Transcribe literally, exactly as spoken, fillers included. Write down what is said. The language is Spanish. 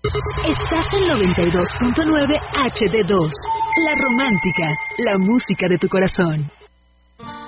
Estás en noventa y dos punto nueve H D dos. La Romántica, la música de tu corazón.